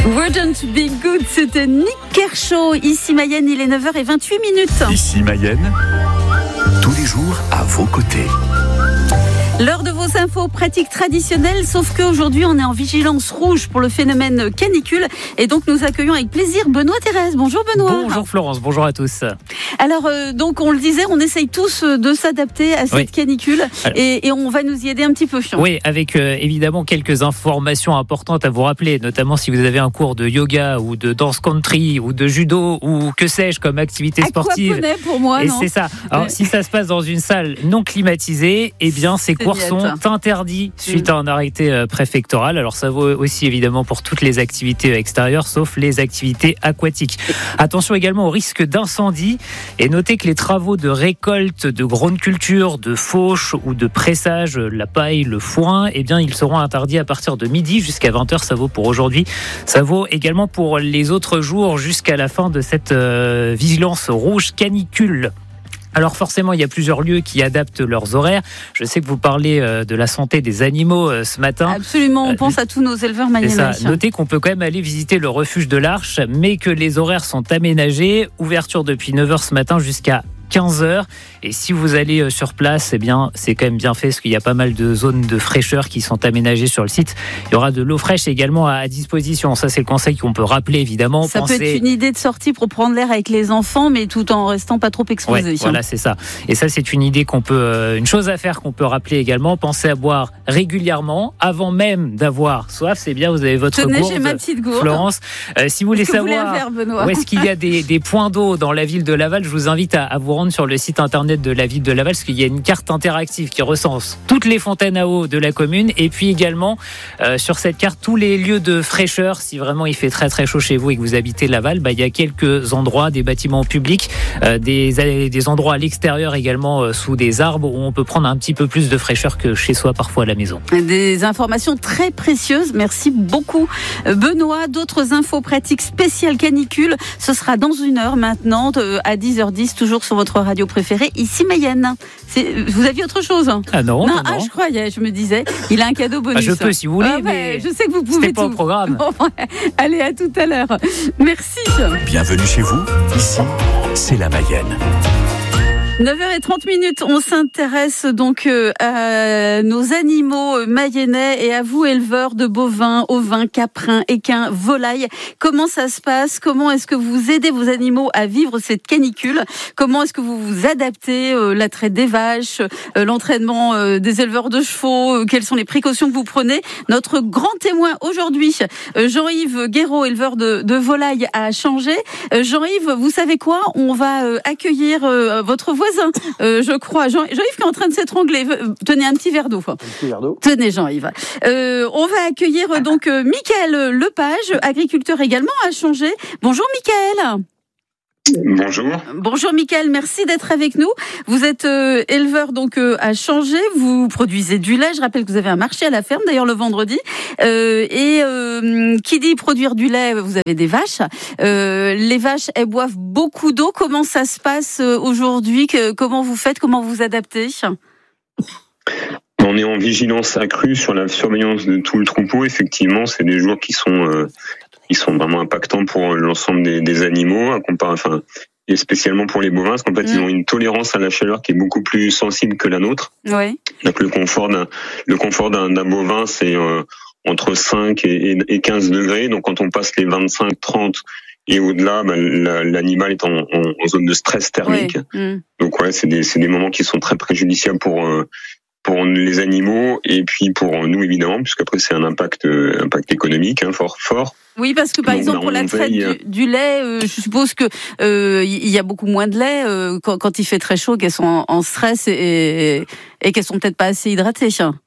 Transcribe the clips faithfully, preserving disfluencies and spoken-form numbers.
Wouldn't be good, c'était Nick Kershaw. Ici Mayenne, il est neuf heures vingt-huit minutes. Ici Mayenne, tous les jours à vos côtés. L'heure de vos infos pratiques traditionnelles, sauf qu'aujourd'hui on est en vigilance rouge pour le phénomène canicule et donc nous accueillons avec plaisir Benoît Thérèse. Bonjour Benoît. Bonjour Florence, bonjour à tous. Alors euh, donc on le disait, on essaye tous de s'adapter à cette oui. canicule et, et on va nous y aider un petit peu. Oui, avec euh, évidemment quelques informations importantes à vous rappeler, notamment si vous avez un cours de yoga ou de danse country ou de judo ou que sais-je comme activité sportive. Aquaponie pour moi, et non. c'est ça. Alors, si ça se passe dans une salle non climatisée, eh bien ces cours sont interdits suite à un arrêté préfectoral. Alors ça vaut aussi évidemment pour toutes les activités extérieures, sauf les activités aquatiques. Attention également au risque d'incendie et notez que les travaux de récolte de grandes cultures, de fauche ou de pressage, la paille, le foin, eh bien ils seront interdits à partir de midi jusqu'à vingt heures. Ça vaut pour aujourd'hui. Ça vaut également pour les autres jours jusqu'à la fin de cette euh, vigilance rouge canicule. Alors forcément, il y a plusieurs lieux qui adaptent leurs horaires. Je sais que vous parlez de la santé des animaux ce matin. Absolument, on pense à tous nos éleveurs mayennais. Notez qu'on peut quand même aller visiter le refuge de l'Arche, mais que les horaires sont aménagés. Ouverture depuis neuf heures ce matin jusqu'à quinze heures. Et si vous allez sur place, eh bien, c'est quand même bien fait parce qu'il y a pas mal de zones de fraîcheur qui sont aménagées sur le site. Il y aura de l'eau fraîche également à disposition. Ça, c'est le conseil qu'on peut rappeler, évidemment. Ça Pensez... peut être une idée de sortie pour prendre l'air avec les enfants, mais tout en restant pas trop exposé. Ouais, voilà, c'est ça. Et ça, c'est une idée qu'on peut, une chose à faire qu'on peut rappeler également. Pensez à boire régulièrement avant même d'avoir soif. C'est bien, vous avez votre Tenez, gourde, j'ai ma petite gourde. Florence. Euh, si vous voulez savoir faire, où est-ce qu'il y a des, des points d'eau dans la ville de Laval, je vous invite à, à vous rendre sur le site internet de la ville de Laval, parce qu'il y a une carte interactive qui recense toutes les fontaines à eau de la commune, et puis également euh, sur cette carte tous les lieux de fraîcheur. Si vraiment il fait très très chaud chez vous et que vous habitez Laval, bah, il y a quelques endroits, des bâtiments publics, euh, des, des endroits à l'extérieur également, euh, sous des arbres, où on peut prendre un petit peu plus de fraîcheur que chez soi parfois à la maison. Des informations très précieuses, merci beaucoup Benoît. D'autres infos pratiques spéciales canicule, ce sera dans une heure maintenant à dix heures dix, toujours sur votre radio préférée, ici Mayenne. C'est... Vous aviez autre chose? Ah non, non, non. Ah, je croyais, je me disais, il a un cadeau bonus. Ah, je peux si vous voulez, ah, mais mais je sais que vous pouvez c'était pas tout. au programme. Bon, allez, à tout à l'heure. Merci. Bienvenue chez vous, ici, c'est la Mayenne. neuf heures trente minutes, on s'intéresse donc à nos animaux mayennais et à vous, éleveurs de bovins, ovins, caprins, équins, volailles. Comment ça se passe? Comment est-ce que vous aidez vos animaux à vivre cette canicule? Comment est-ce que vous vous adaptez? euh, La traite des vaches, euh, l'entraînement euh, des éleveurs de chevaux, euh, quelles sont les précautions que vous prenez? Notre grand témoin aujourd'hui, euh, Jean-Yves Guéraud, éleveur de, de volailles à Changé. Euh, Jean-Yves, vous savez quoi? On va euh, accueillir euh, votre voisin. Euh, je crois, Jean, Jean-Yves qui est en train de s'étrangler. Tenez un petit verre d'eau. Un petit verre d'eau. Tenez Jean-Yves. Euh, on va accueillir donc euh, Michael Lepage, agriculteur également à Changé. Bonjour Michael. Bonjour. Bonjour Michael, merci d'être avec nous. Vous êtes euh, éleveur donc euh, à Changé, vous produisez du lait. Je rappelle que vous avez un marché à la ferme, d'ailleurs le vendredi. Euh, et euh, qui dit produire du lait, vous avez des vaches. Euh, les vaches, elles boivent beaucoup d'eau. Comment ça se passe aujourd'hui? que, Comment vous faites? Comment vous adaptez? On est en vigilance accrue sur la surveillance de tout le troupeau. Effectivement, c'est des jours qui sont euh, qui sont vraiment impactants pour l'ensemble des, des animaux, à comparer, enfin, et spécialement pour les bovins, parce qu'en fait, mmh. ils ont une tolérance à la chaleur qui est beaucoup plus sensible que la nôtre. Ouais. Donc le confort d'un le confort d'un, d'un bovin, c'est euh, entre cinq et, et quinze degrés. Donc quand on passe les vingt-cinq, trente et au-delà, bah, la, l'animal est en, en, en zone de stress thermique. Ouais. Mmh. Donc ouais, c'est des c'est des moments qui sont très préjudiciables pour euh, pour les animaux et puis pour nous évidemment, puisqu'après c'est un impact euh, impact économique hein, fort fort. Oui, parce que par Donc, exemple pour la traite du, du lait, euh, je suppose que euh, il y a beaucoup moins de lait euh, quand, quand il fait très chaud, qu'elles sont en, en stress et, et, et qu'elles sont peut-être pas assez hydratées.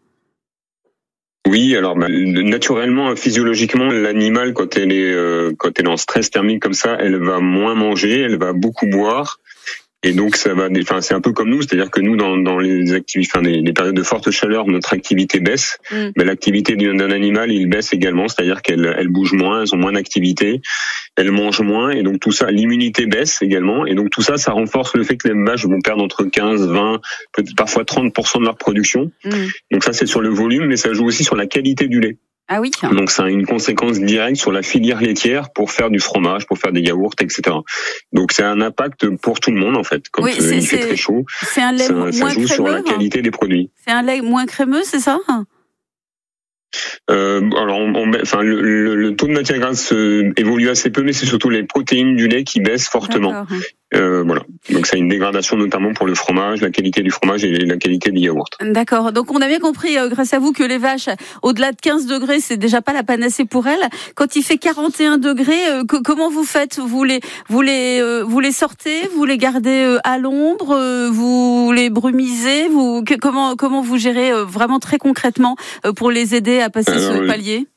Oui, alors bah, naturellement, physiologiquement, l'animal quand elle est euh, quand elle est en stress thermique comme ça, elle va moins manger, elle va beaucoup boire. Et donc ça va, enfin c'est un peu comme nous, c'est-à-dire que nous dans dans les activités, enfin les, les périodes de forte chaleur, notre activité baisse, mm. mais l'activité d'un animal il baisse également, c'est-à-dire qu'elle elle bouge moins, elles ont moins d'activité, elles mangent moins, et donc tout ça, l'immunité baisse également, et donc tout ça, ça renforce le fait que les vaches vont perdre entre quinze, vingt, peut-être parfois trente pour cent de leur production. Mm. Donc ça c'est sur le volume, mais ça joue aussi sur la qualité du lait. Ah oui. Donc ça a une conséquence directe sur la filière laitière pour faire du fromage, pour faire des yaourts, et cetera. Donc c'est un impact pour tout le monde en fait. Quand oui, euh, il fait très chaud, c'est un lait ça, moins ça joue crémeux, sur la qualité hein. des produits. C'est un lait moins crémeux, c'est ça? Euh, alors, on, on, enfin, le, le, le taux de matière grasse euh, évolue assez peu, mais c'est surtout les protéines du lait qui baissent fortement. Euh, voilà. Donc, ça a une dégradation notamment pour le fromage, la qualité du fromage et la qualité du yaourt. D'accord. Donc, on a bien compris, euh, grâce à vous, que les vaches, au-delà de quinze degrés, c'est déjà pas la panacée pour elles. Quand il fait quarante et un degrés, euh, que, comment vous faites? Vous les, vous les, euh, vous les sortez? Vous les gardez euh, à l'ombre? euh, Vous les brumisez? Vous, que, comment, comment vous gérez euh, vraiment très concrètement euh, pour les aider à passer Alors, ce palier?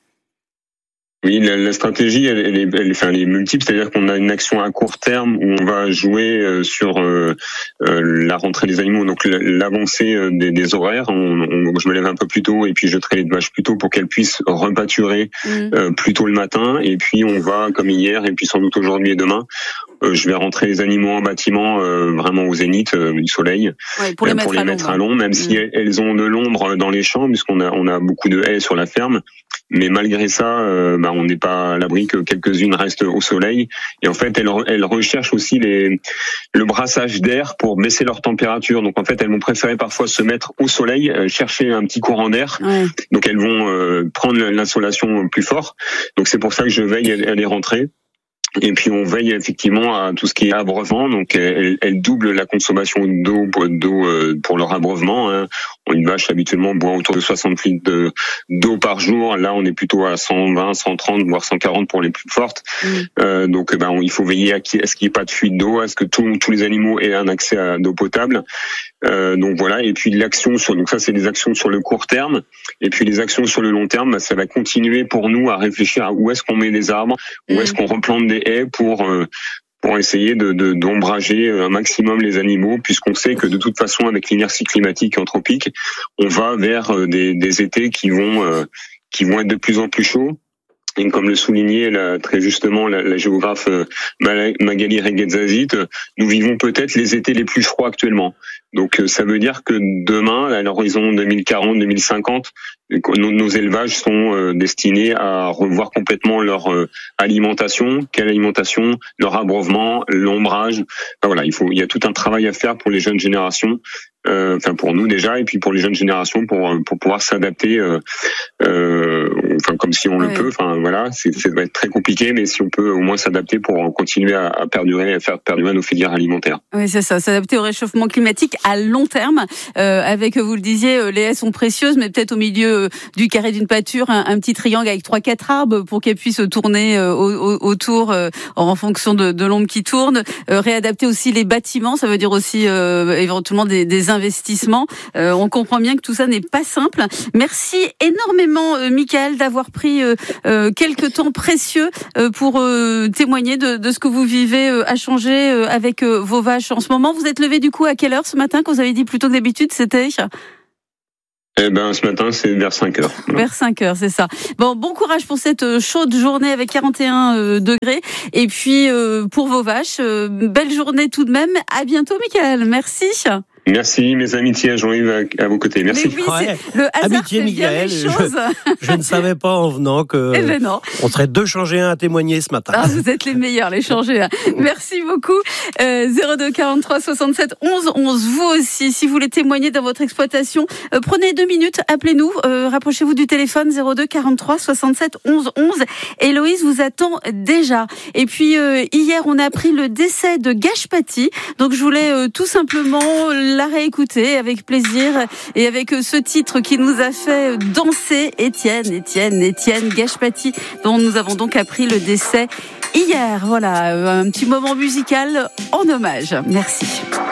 Oui, la, la stratégie, elle, elle, est, elle, enfin, elle est multiple, c'est-à-dire qu'on a une action à court terme où on va jouer euh, sur euh, euh, la rentrée des animaux, donc l'avancée euh, des, des horaires. On, on, je me lève un peu plus tôt et puis je traite les vaches plus tôt pour qu'elles puissent repâturer mmh. euh, plus tôt le matin. Et puis on va, comme hier et puis sans doute aujourd'hui et demain, euh, je vais rentrer les animaux en bâtiment euh, vraiment au zénith euh, du soleil ouais, pour les, euh, mettre, pour les à mettre à l'ombre, même mmh. si elles ont de l'ombre dans les champs, puisqu'on a, on a beaucoup de haies sur la ferme. Mais malgré ça, euh, bah, on n'est pas à l'abri que quelques-unes restent au soleil. Et en fait, elles, elles recherchent aussi les, le brassage d'air pour baisser leur température. Donc en fait, elles vont préférer parfois se mettre au soleil, euh, chercher un petit courant d'air. Ouais. Donc elles vont euh, prendre l'insolation plus fort. Donc c'est pour ça que je veille à, à les rentrer. Et puis on veille effectivement à tout ce qui est abreuvement, donc elle, elle double la consommation d'eau d'eau pour leur abreuvement. Hein. Une vache habituellement boit autour de soixante litres de, d'eau par jour. Là, on est plutôt à cent vingt, cent trente, voire cent quarante pour les plus fortes. Mmh. Euh, donc, ben, il faut veiller à, à ce qu'il n'y ait pas de fuite d'eau, à ce que tout, tous les animaux aient un accès à d'eau potable. Euh, donc voilà. Et puis l'action sur, donc ça, c'est des actions sur le court terme. Et puis les actions sur le long terme, ben, ça va continuer pour nous à réfléchir à où est-ce qu'on met des arbres, où mmh. est-ce qu'on replante des haies pour euh, pour essayer de, de d'ombrager un maximum les animaux, puisqu'on sait que de toute façon, avec l'inertie climatique et anthropique, on va vers des, des étés qui vont euh, qui vont être de plus en plus chauds. Et comme le soulignait là, très justement la, la géographe euh, Magali Reguetzazit, nous vivons peut-être les étés les plus froids actuellement. Donc ça veut dire que demain, à l'horizon deux mille quarante, deux mille cinquante, nos, nos élevages sont euh, destinés à revoir complètement leur euh, alimentation, quelle alimentation, leur abreuvement, l'ombrage. Enfin, voilà, il faut, il y a tout un travail à faire pour les jeunes générations. Euh, enfin pour nous déjà et puis pour les jeunes générations pour pour pouvoir s'adapter euh, euh, enfin comme si on ouais. le peut enfin voilà c'est ça va être très compliqué mais si on peut au moins s'adapter pour continuer à, à perdurer à faire perdurer nos filières alimentaires. Oui c'est ça, s'adapter au réchauffement climatique à long terme euh, avec vous le disiez les haies sont précieuses mais peut-être au milieu du carré d'une pâture un, un petit triangle avec trois quatre arbres pour qu'elles puissent tourner euh, au, au, autour euh, en fonction de, de l'ombre qui tourne, euh, réadapter aussi les bâtiments, ça veut dire aussi euh, éventuellement des, des investissements. Euh, on comprend bien que tout ça n'est pas simple. Merci énormément, euh, Michael, d'avoir pris euh, euh, quelques temps précieux euh, pour euh, témoigner de, de ce que vous vivez euh, à changer euh, avec euh, vos vaches en ce moment. Vous êtes levé du coup à quelle heure ce matin, quand vous avez dit plus tôt que d'habitude, c'était Eh ben, ce matin, c'est vers cinq heures. Vers cinq heures, c'est ça. Bon, bon courage pour cette chaude journée avec quarante et un euh, degrés. Et puis, euh, pour vos vaches, euh, belle journée tout de même. À bientôt, Michael. Merci. Merci, mes amitiés à Jean-Yves à, à vos côtés. Merci. Mais oui, ouais. Le hasard Amitié, Michael, je, je ne savais pas en venant que eh ben non. on serait deux changés à témoigner ce matin. Ah, vous êtes les meilleurs, les changés. Merci beaucoup. Euh, zéro deux quarante-trois soixante-sept onze onze. Vous aussi, si vous voulez témoigner dans votre exploitation, euh, prenez deux minutes, appelez-nous, euh, rapprochez-vous du téléphone zéro deux quarante-trois soixante-sept onze onze. Héloïse vous attend déjà. Et puis euh, hier, on a appris le décès de Gashpati. Donc je voulais euh, tout simplement la réécouter avec plaisir et avec ce titre qui nous a fait danser, Étienne, Étienne, Étienne Gashpati, dont nous avons donc appris le décès hier. Voilà, un petit moment musical en hommage. Merci.